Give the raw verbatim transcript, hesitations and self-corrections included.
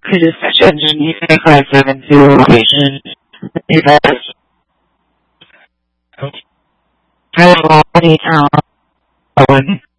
可是选择你飞快三分之五回是你的 Hello 你好，我